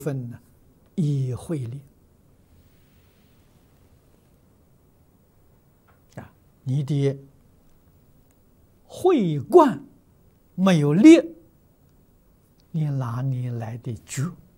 分呢，以慧力啊，你的慧观没有力，你哪里来的觉？